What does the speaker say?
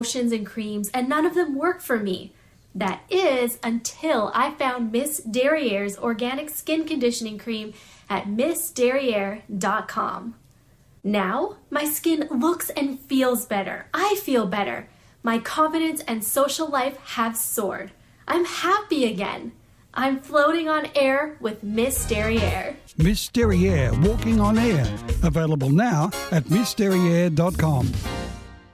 lotions and creams, and none of them work for me. That is until I found Miss Derriere's organic skin conditioning cream at missderriere.com. Now, my skin looks and feels better. I feel better. My confidence and social life have soared. I'm happy again. I'm floating on air with Miss Derriere. Miss Derriere, walking on air. Available now at missderriere.com.